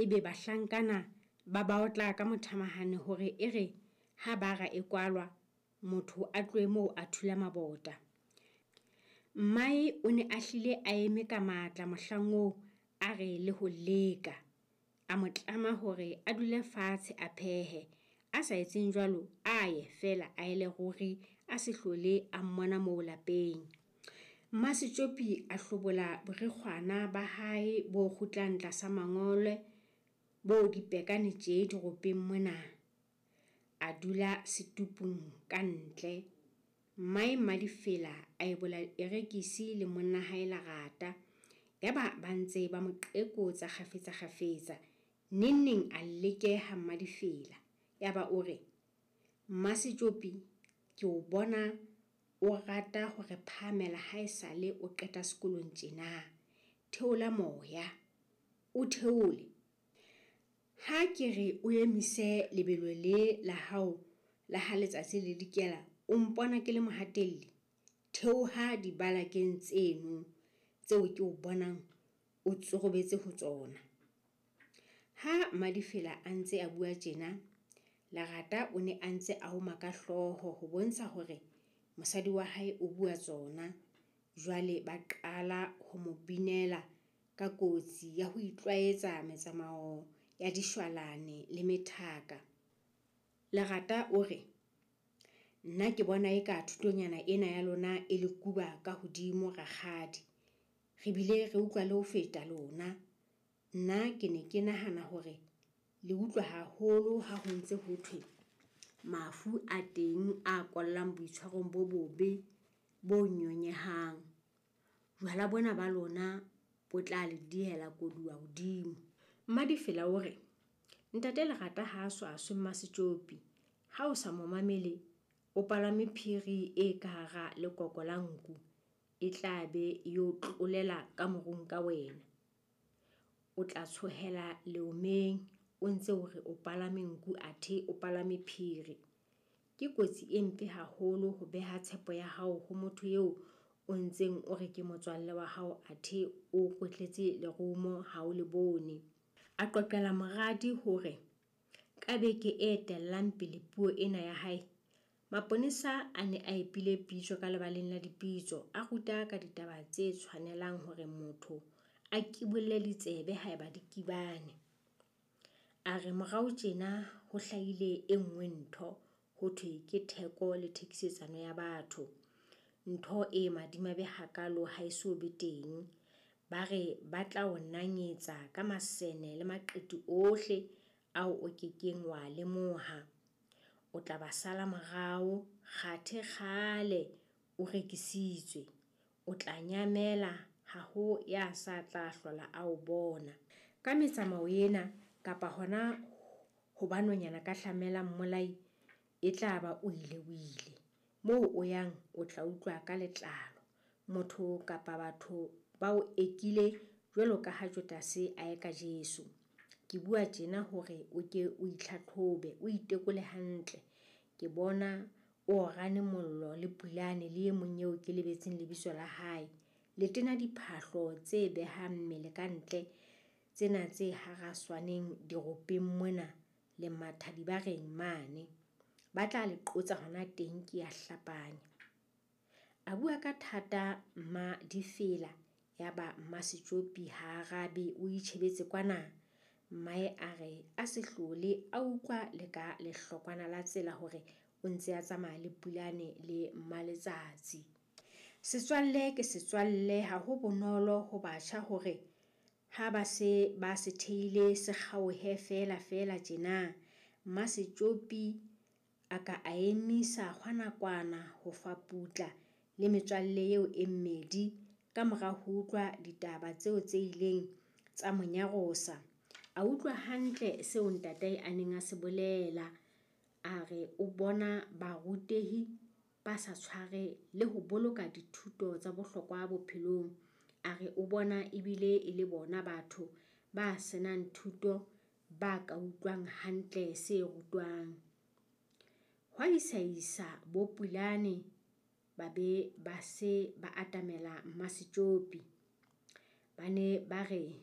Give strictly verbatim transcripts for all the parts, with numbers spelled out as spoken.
ebe bahlankana ba baotla ka mothamahane hore e re ha bara e kwalwa motho a tloe moo a thula mabota. Mmae o ne a hlile a eme ka matla mohlang oo a re le ho leka, a mo tlama hore a dule fatshe a phehe, a sa etseng jwalo a ye fela a ele ruri a se hlole a mmona moo lapeng. Mmasitjopi a hlobola borikgwana ba hae bo kgutlang tlasa mangole bo dipekane tje diropeng mona. A dula setupung ka ntle. Mmae Madifela a ebola erekisi le monna hae Lerata. Yaba ba ntse ba mo qekotsa kgafetsa kgafetsa. Neneng a lekeha Madifela. Yaba o re, Mmasitjopi ke o bona o rata hore phamela ha esale o qeta sekolong tjena. Theola moya, o theole. Ha ke re o emise lebelo le la hao la ha letsatsi le dikela, o mpona ke le mohatelli. Theoha dibalakeng tseno tseo ke o bonang o tsorobetse ho tsona. Ha Madifela a ntse a bua tjena, Lerata o ne a ntse a homa ka hloho ho bontsha hore mosadi wa hae o bua tsona. Jwale ba qala ho mo binela ka kotsi ya ho itlwaetsa metsamao ya dishwalane le methaka. Lerata o re, nna ke bona eka thutonyana ena ya lona e le kuba ka hodimo rakgadi. Re bile re utlwa le ho feta lona. Nna ke ne ke nahana hore le utlwa haholo ha ho ntse ho thwe mafu a teng a kwallang boitshwarong bo bobe bo nyonyehang. Jwala bona ba lona bo tla le diela koduwa hodimo. Madifela o re, ntate Lerata ha swaswe Mmasitjopi. Ha o sa mo mamele o palame phiri e ka hara lekoko la nku, e tla be yo tlolela ka morung ka wena. O tla tshohela leomeng o ntse hore o palame nku athe o palame phiri. Ke kotsi e mpe haholo ho beha tshepo ya hao ho motho eo o ntseng o re ke motswalle wa hao athe o kwetletse lerumo ha o le bone. A qoqela moradi hore ka beke e tellang pele puo ena ya hae, maponesa a ne a epile pitso ka lebaleng la dipitso, a ruta ka ditaba tse tshwanelang hore motho a kibolle ditsebe haeba di kibane. A re morao tjena ho hlahile e nngwe ntho, ho thwe ke theko le thekisetsano ya batho. Ntho e madimabe hakalo ha eso be teng. Ba re ba tla o nanyetsa ka masene le maqiti ohle ao o kekeng wa lemoha. O tla ba sala morao, kgathe kgale o rekisitswe. O tla nyamela ha ho ya sa tla hlola a o bona. Ka metsamao ena kapa hona ho banonyana ka hlamela mmolai, e tla ba o ile o ile. Moo o yang o tla utlwa ka letlalo. Motho kapa batho ba o ekile jwalo ka ha Jotase a eka Jesu. Ke bua tjena hore o ke o itlhatlhobe, o itekole hantle. Ke bona o rane mollo le pulane le e mong eo ke lebetseng lebiso la hae. Le tena diphahlo tse behang mmele ka ntle, tsena tse haraswaneng diropeng mona le mathadi ba reng mane. Ba tla le qotsa hona teng ke ya hlapanya. A bua ka thata Madifela, yaba Mmasitjopi ha arabe o itjhebetse kwana. Mmae a re a se hlole a utlwa le ka lehlokwana la tsela hore o ntse a tsamaya le pulane le mmaletsatsi. Setswalle ke setswalle, ha ho bonolo ho batjha hore ha ba se ba se theile se kgaohe fela fela tjena. Mmasitjopi a ka a emisa kwana ho faputla le metswalle eo e mmedi ka mora ho utlwa ditaba tseo tse ileng tsa monyarosa. A utlwa hantle seo ntate a neng a se bolela. A re o bona barutehi ba sa tshware le ho boloka dithuto tsa bohlokwa bophelong. A re o bona ebile e le bona batho ba senang thuto ba ka utlwang hantle se rutwang. Hwa isa bo Pulane ba be ba se ba atamela Mmasitjopi. Ba ne ba re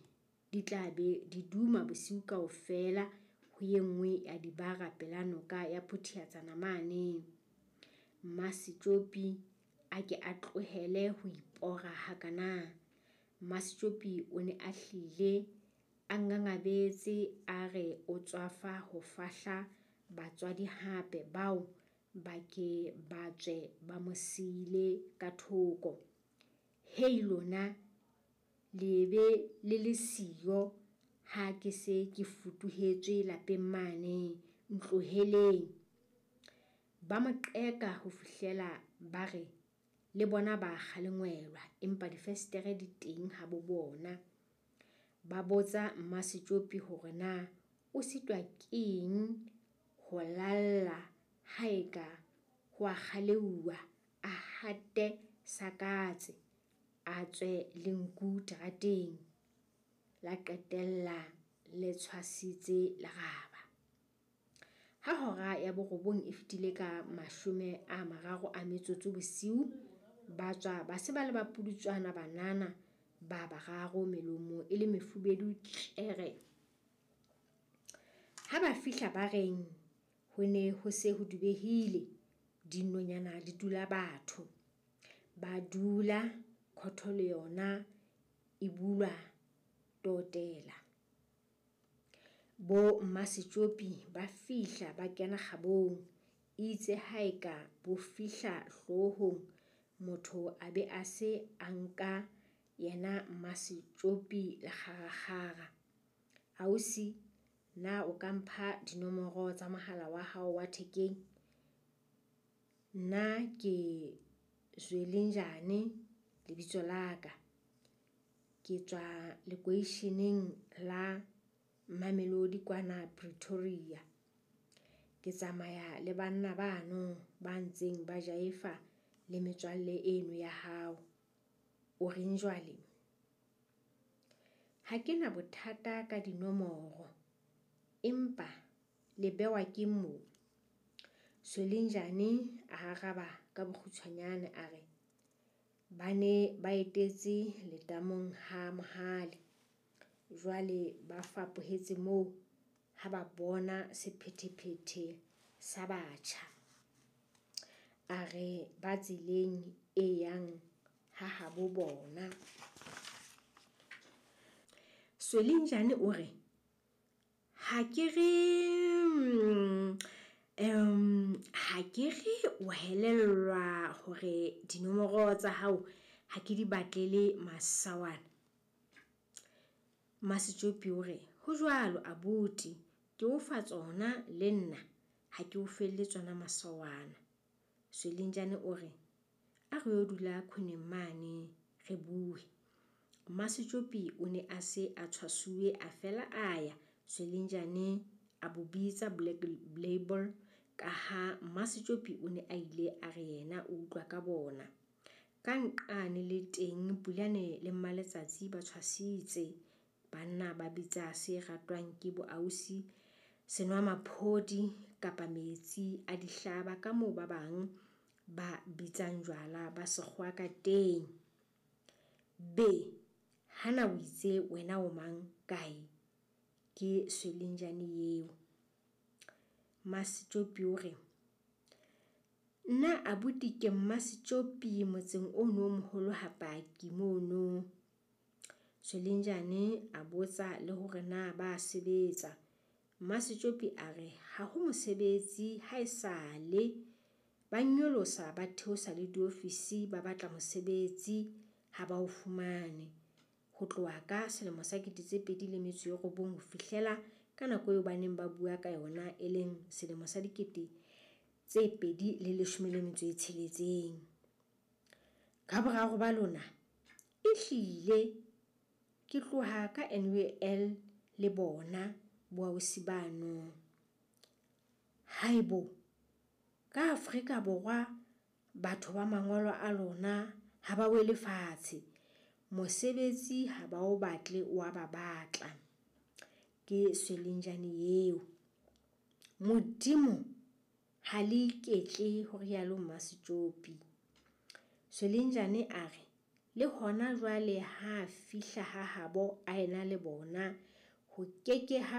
di tla be di duma bosiu kaofela ho ye nngwe ya dibara pela noka ya Phuthiatsana mane. Mmasitjopi a ke a tlohele ho ipora hakana. Mmasitjopi o ne a hlile a ngangabetse a re o tswafa ho fahla batswadi hape bao ba ke ba tswe ba mo siile ka thoko. Hei lona le be le le siyo ha ke se ke futuhetswe lapeng mane, ntloheleng. Ba mo qeka ho fihlela ba re le bona ba kgalengwelwa, empa difestere di teng ha bo bona. Ba botsa Mmasitjopi hore na o sitwa keng ho lalla ha eka ho a kgaleuwa, a hate sakatse, a tswe le nku terateng. La qetella le tshwasitse leraba. Ha hora ya borobong e fetile ka mashome a mararo a metsotso bosiu, ba tswa ba se ba le bapudutswana banana ba bararo melomo e le mefubedu tlere. Ha ba fihla ba reng ho ne ho se ho dubehile, dinonyana di dula batho. Ba dula khotho le yona e bulwa totela. Bo Mmasitjopi ba fihla ba kena kgabong, itse ha eka bo fihla hlohong, motho a be a se a nka yena Mmasitjopi lekgarakgara. Ausi, na o ka mpha dinomoro tsa mohala wa hao wa thekeng? Nna ke Zwelinjane lebitso la ka. Ke tswa lekweisheneng la Mamelodi kwana Pretoria. Ke tsamaya le banna bano ba ntseng ba jaifa le metswalle eno ya hao. O reng jwale? Ha ke na bothata ka dinomoro, empa le bewa ke mo. Zwelinjane a araba ka bokgutshwanyane a re, ba ne ba etetse letamong ha mohale. Jwale ba fapohetse moo ha ba bona sephethephethe sa batjha. A re ba tseleng e yang ha habo bona. Zwelinjane o re, ha ke re um ha ke re o helellwa hore dinomoro tsa hao ha ke di batlele masawana. Mmasitjopi o re, ho jwalo abuti, ke o fa tsona le nna ha ke o felle tsona masawana. Zwelinjane o re, a re yo dula khoneng mane re bue. Mmasitjopi o ne a se a tshwasuwe a fela aya. Zwelinjane a bo bitsa Black Label ka ha Mmasitjopi o ne a ile a re yena o utlwa ka bona. Ka nqane le teng Pulane le Mmaletsatsi ba tshwasitse. Banna ba bitsa se ratwang ke bo ausi senwamaphodi kapa metsi a dihlaba ka moo ba bang ba bitsang jwala ba sekgwa ka teng. Be hana o itse wena o mang kae? Ke Zwelinjane eo. Mmasitjopi o re, nna abuti ke Mmasitjopi motseng o no moholo Hapaki mono. Zwelinjane a botsa le hore na ba sebetsa. Mmasitjopi a re ha ho mosebetsi ha e sale ba nyolosa ba theosa le diofisi ba batla mosebetsi ha ba o fumane. Ho tloha ka selemo sa kete tse pedi le metso e robong ho fihlela ka nako eo ba neng ba bua ka yona e leng selemo sa dikete tse pedi le leshome le metso e tsheletseng. Ka boraro ba lona e hlile ke tloha ka N U L le bona bo ausi bano. Haibo ka Afrika Borwa batho ba mangolo a lona ha ba wele fatshe, mosebetsi ha ba o batle wa ba batla. Ke Zwelinjane eo. Modimo ha le iketle ho rialo Mmasitjopi. Zwelinjane a re le hona jwale ha fihla ha habo a ena le bona, ho keke ha